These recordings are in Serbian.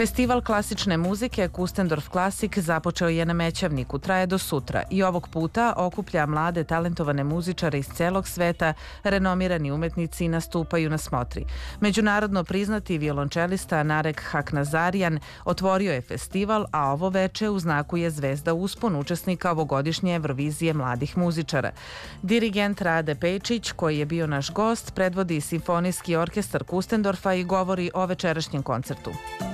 Festival klasične muzike Kustendorf Klasik započeo je na Mećavniku, traje do sutra i ovog puta okuplja mlade talentovane muzičare iz celog sveta, renomirani umetnici nastupaju na smotri. Međunarodno priznati violončelista Narek Haknazarian otvorio je festival, a ovo veče u znaku je zvezda uspon učesnika ovogodišnje Evrovizije mladih muzičara. Dirigent Rade Pejčić, koji je bio naš gost, predvodi simfonijski orkestar Kustendorfa i govori o večerašnjem koncertu.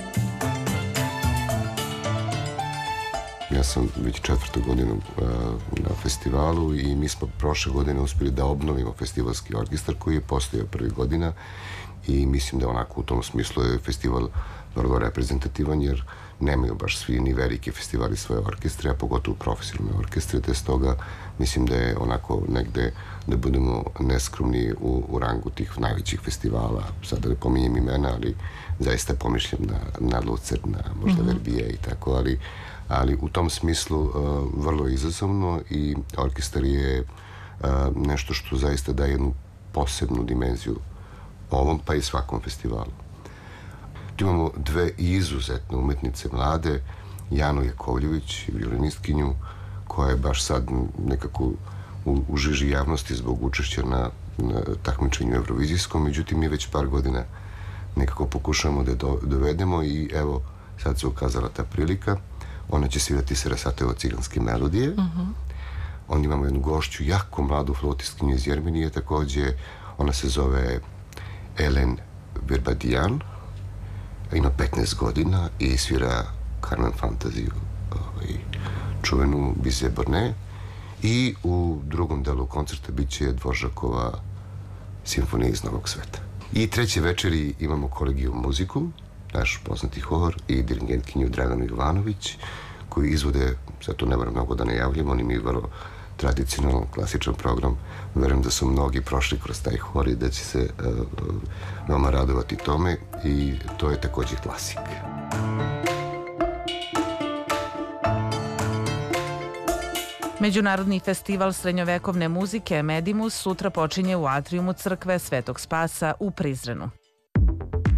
Ja sam već 4. godinu na festivalu i mi smo prošle godine uspjeli da obnovimo festivalski orkestar koji je postojao prvih godina i mislim da onako u tom smislu je festival vrlo reprezentativan jer nemaju baš svi ni velike festivali svoje orkestre, a pogotovo profesionalne orkestre, te stoga mislim da je onako negde da budemo neskromni u rangu tih najvećih festivala. Sada ne pominjem imena, ali zaista pomišljam na Lucerna, možda Verbije i tako, ali u tom smislu vrlo izazovno i orkestar je nešto što zaista daje jednu posebnu dimenziju ovom pa i svakom festivalu. Tu imamo dve izuzetne umetnice mlade, Janu Jakovljević, violinistkinju, koja je baš sad nekako u žiži javnosti zbog učešća na takmičenju evrovizijskom, međutim mi već par godina nekako pokušavamo da dovedemo i evo sad se ukazala ta prilika. Ona će svirati Sarasatovo ciganske melodije. Onda imamo jednu gošću, jako mladu flautistkinju iz Jermenije, takođe ona se zove Elen Verbadian, ima 15 godina i svira Carmen Fantaziju, čuvenu Bizet Borne, i u drugom delu koncerta bit će Dvoržakova simfonija iz Novog sveta. I treće večeri imamo Kolegijum muziku, naš poznati hor, i dirigentkinju Draganu Jovanović, koji izvode, sad to ne moram mnogo da najavljamo, oni imaju vrlo tradicionalan, klasičan program. Verujem da su mnogi prošli kroz taj hor i da će se veoma radovati tome i to je takođe klasik. Međunarodni festival srednjovekovne muzike Medimus sutra počinje u atrijumu crkve Svetog Spasa u Prizrenu.